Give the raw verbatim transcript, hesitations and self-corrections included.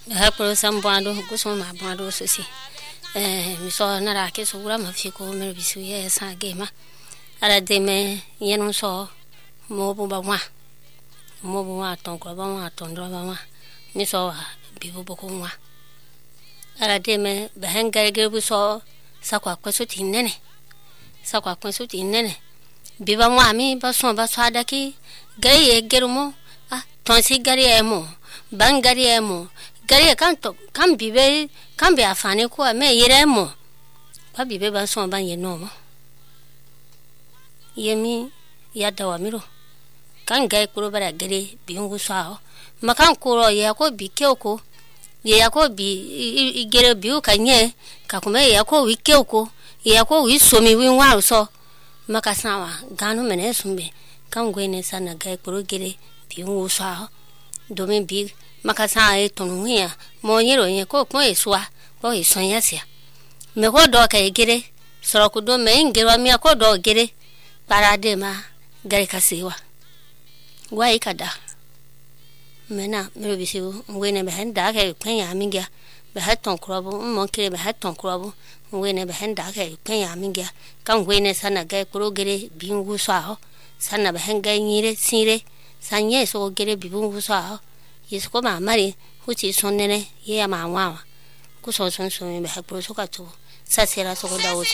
ha pro sambando guso ma bando sosi eh mi so na ra ke so gura ma fi ko me bisu ye sa gema ara de me yenu so mo bu ba wa mo bu wa ton ko ba wa ton do ba wa mi so wa bi bu ko wa ara de me ba hanga ge bu so sa kwa kwa so tinene sa kwa kwa so tinene bi ba wa mi ba so ba so adaki gari e gerumo ah ton si gari e mo ban gari e mo gari kan to kan bibe kan be afane ko me yere mo kwa bibe ba so ban ye no mo yemi ya dawa miro kan gai kuro bara gari bi ngu sao makan kuro ya ko bi keoko ya ko bi gere bi o kanye ka kuma ya ko wi keoko ya ko wi somi wi wa so makasawa ganu mene sumbe kan gwene sana gai kuro gere bi ngu sao domin bi makasa e tonu ya mo nyero ye ko ko eswa ko esonya sia me ko do ka gere soro ko do me ngero mi ko do gere para de ma gari kasiwa wa ikada mena me bisi ngwene be handa ka kwenya mingia be haton krobo mo kire be haton krobo ngwene be handa ka kwenya mingia kan ngwene sana ga kuro gere bingu sao sana be hanga nyire sire sanye so gere bingu sao yesko ma mari huchi sonnene ye ma wa ku so son so be ha pro so ka to sa sera so ko dawo